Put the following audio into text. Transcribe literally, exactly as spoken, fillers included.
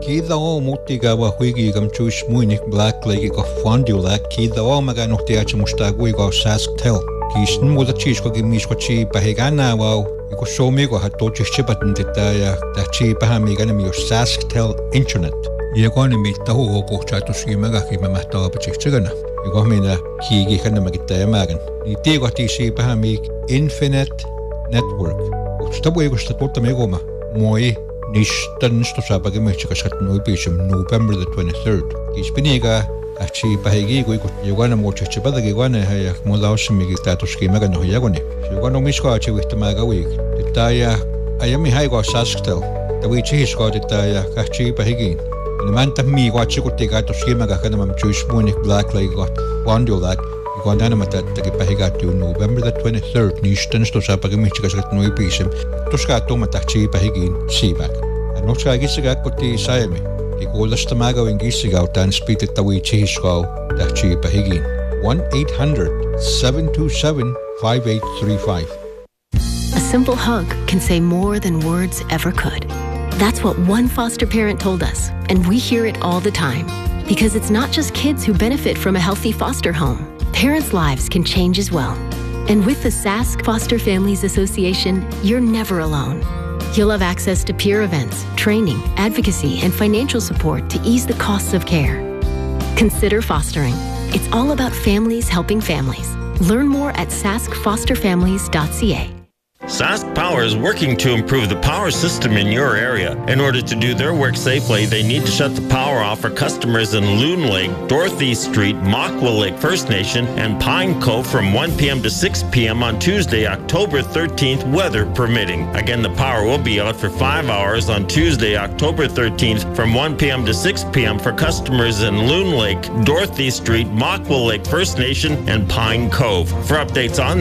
Kidaw mutiga wa huigi gam chush muinik black lake go fondula kidaw maga no teach mustagu go sask tel kisn muda chish ko gimish ko chi bahigana wa ko show me go hat to chichipat ndetaya ta chi bahami gana mi sask tel internet ye ko ni mi tahu ko chato shimaga ki ma ta ba chichigana ye ko mi na ki kana magita magan ni te go ti shi bahami infinite network stabu ye go stato me go ma moi Nishtan sto sabage me chika shat no bisham November the twenty-third. Kispiniga achi bahigi go ko yogana mo chichiba da gwana haya mo laos mi gitato schema ga no yagoni. Yogano misko achi wit maga week. Ditaya ayami hay go sasktel. Da we chi sko ditaya kachi bahigi. Ne manta mi go achi ko tigato schema ga kana mam chush munik black like got wando that Gondana mata tagi pahiga tu November the twenty-third Nishtan sto sabage me chika shat no bisham. Tuska to mata chi bahigin sibak. Nocha gisiga koti saemi. Ikolas tamago in gisiga tan spit it tawi chihisko da chi bahigin. one eight hundred seven two seven five eight three five. A simple hug can say more than words ever could. That's what one foster parent told us, and we hear it all the time. Because it's not just kids who benefit from a healthy foster home. Parents' lives can change as well. And with the Sask Foster Families Association, you're never alone. You'll have access to peer events, training, advocacy, and financial support to ease the costs of care. Consider fostering. It's all about families helping families. Learn more at sask foster families dot c a. Sask Power is working to improve the power system in your area. In order to do their work safely, they need to shut the power off for customers in Loon Lake, Dorothy Street, Machwell Lake First Nation, and Pine Cove from one p.m. to six p.m. on Tuesday, October thirteenth, weather permitting. Again, the power will be out for five hours on Tuesday, October thirteenth, from one p.m. to six p.m. for customers in Loon Lake, Dorothy Street, Machwell Lake First Nation, and Pine Cove. For updates on